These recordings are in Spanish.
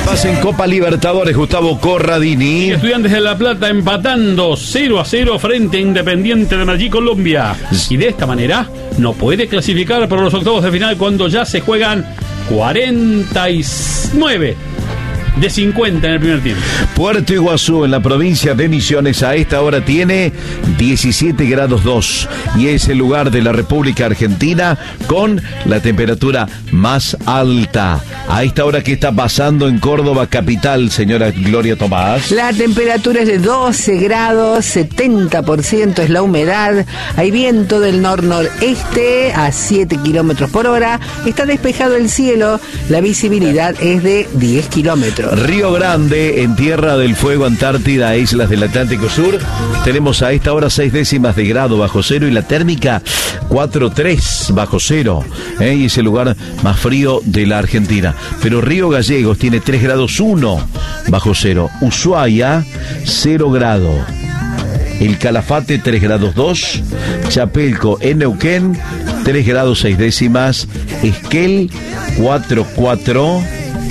más en Copa Libertadores, Gustavo Corradini. Estudiantes de La Plata empatando 0-0 frente a Independiente de Medellín, Colombia. Y de esta manera no puede clasificar para los octavos de final cuando ya se juegan 49 de 50 en el primer tiempo. Puerto Iguazú, en la provincia de Misiones, a esta hora tiene 17 grados 2 y es el lugar de la República Argentina con la temperatura más alta. A esta hora, ¿qué está pasando en Córdoba capital, señora Gloria Tomás? La temperatura es de 12 grados, 70% es la humedad, hay viento del nor-noreste a 7 kilómetros por hora, está despejado el cielo, la visibilidad es de 10 kilómetros. Río Grande, en Tierra del Fuego, Antártida, islas del Atlántico Sur, tenemos a esta hora 6 décimas de grado bajo cero y la térmica 4,3 bajo cero, y es el lugar más frío de la Argentina. Pero Río Gallegos tiene 3 grados 1 bajo cero, Ushuaia 0 grado, el Calafate 3 grados 2, Chapelco en Neuquén 3 grados 6 décimas, Esquel 4,4,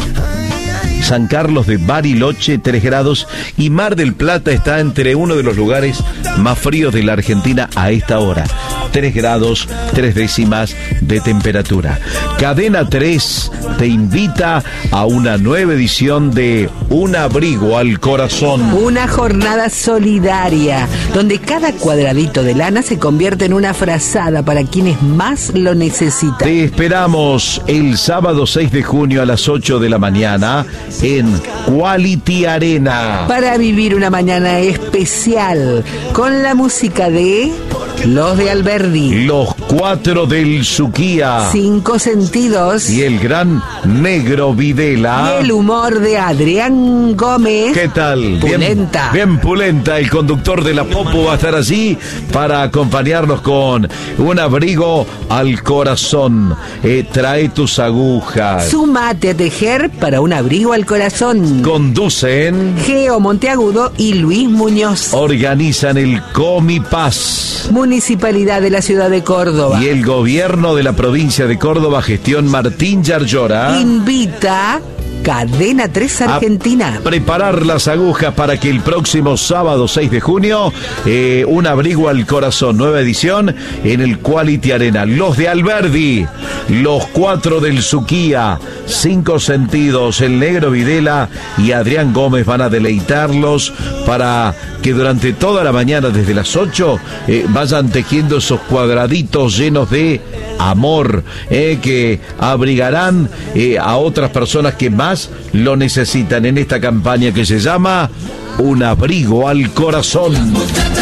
San Carlos de Bariloche 3 grados y Mar del Plata está entre uno de los lugares más fríos de la Argentina a esta hora. 3 grados 3 décimas de temperatura. Cadena 3 te invita a una nueva edición de Un Abrigo al Corazón. Una jornada solidaria, donde cada cuadradito de lana se convierte en una frazada para quienes más lo necesitan. Te esperamos el sábado 6 de junio a las 8 de la mañana en Quality Arena. Para vivir una mañana especial con la música de Los de Alberdi, Los Cuatro del Suquía, 5 Sentidos y el gran Negro Videla. Y el humor de Adrián Gómez. ¿Qué tal? Pulenta. Bien pulenta. El conductor de la Popo va a estar allí para acompañarnos con Un Abrigo al Corazón. Trae tus agujas. Súmate a tejer para Un Abrigo al Corazón. Conducen Geo Monteagudo y Luis Muñoz. Organizan el Comipaz, Municipalidad de la Ciudad de Córdoba. Y el Gobierno de la Provincia de Córdoba, gestión Martín Yarlora, invita Cadena 3 Argentina a preparar las agujas para que el próximo sábado 6 de junio Un Abrigo al Corazón, nueva edición en el Quality Arena. Los de Alberdi, Los Cuatro del Suquía, 5 Sentidos, el Negro Videla y Adrián Gómez van a deleitarlos para que durante toda la mañana desde las 8 vayan tejiendo esos cuadraditos llenos de amor, que abrigarán a otras personas que más lo necesitan en esta campaña que se llama Un Abrigo al Corazón.